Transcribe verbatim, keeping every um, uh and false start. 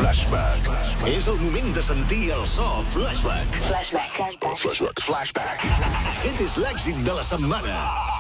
Flashback. És el moment de sentir el so Flashback. Flashback. Flashback. Flashback. Aquest és l'èxit de la setmana.